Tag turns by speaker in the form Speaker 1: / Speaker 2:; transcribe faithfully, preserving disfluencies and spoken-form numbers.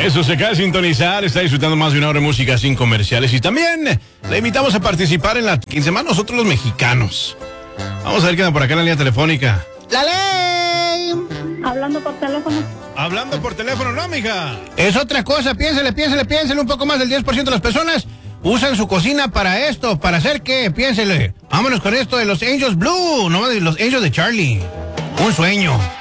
Speaker 1: Eso, se acaba de sintonizar, está disfrutando más de una hora de música sin comerciales y también le invitamos a participar en la quince más nosotros los mexicanos. Vamos a ver qué anda por acá en la línea telefónica.
Speaker 2: ¡La ley!
Speaker 3: Hablando por teléfono.
Speaker 1: Hablando por teléfono, no, mija.
Speaker 2: Es otra cosa, piénsele, piénsele, piénsele. Un poco más del diez por ciento de las personas usan su cocina para esto. ¿Para hacer qué? Piénsele. Vámonos con esto de los Angels Blue, no de los Angels de Charlie. Un sueño.